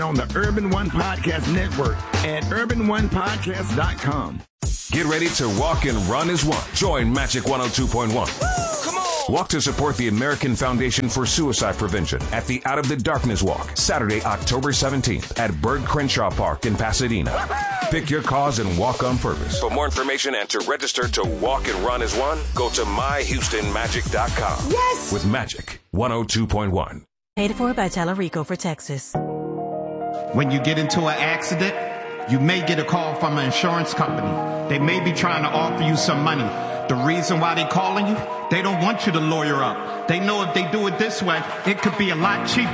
on the Urban One Podcast Network at urbanonepodcast.com. Get ready to walk and run as one. Join Magic 102.1. Come on! Walk to support the American Foundation for Suicide Prevention at the Out of the Darkness Walk, Saturday, October 17th at Byrd Crenshaw Park in Pasadena. Pick your cause and walk on purpose. For more information and to register to walk and run as one, go to myhoustonmagic.com. Yes! With Magic 102.1. Paid for by Tellerico for Texas. When you get into an accident, you may get a call from an insurance company. They may be trying to offer you some money. The reason why they're calling you, they don't want you to lawyer up. They know if they do it this way, it could be a lot cheaper.